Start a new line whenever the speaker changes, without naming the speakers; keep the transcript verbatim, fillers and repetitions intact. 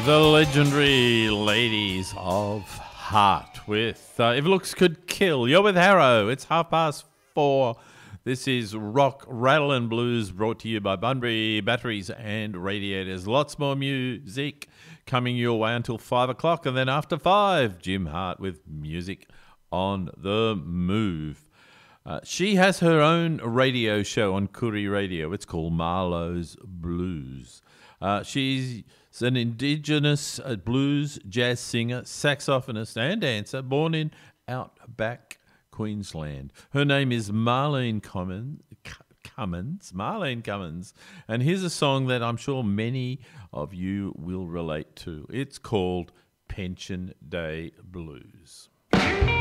The legendary Ladies of Heart with uh, If Looks Could Kill. You're with Harrow. It's half past four. This is Rock, Rattle and Blues brought to you by Bunbury Batteries and Radiators. Lots more music coming your way until five o'clock. And then after five, Jim Hart with Music on the Move. Uh, she has her own radio show on Koori Radio. It's called Marlowe's Blues. Uh, she's an Indigenous uh, blues jazz singer, saxophonist and dancer born in outback Queensland. Her name is Marlene Cummins, Cummins, Marlene Cummins, and here's a song that I'm sure many of you will relate to. It's called Pension Day Blues.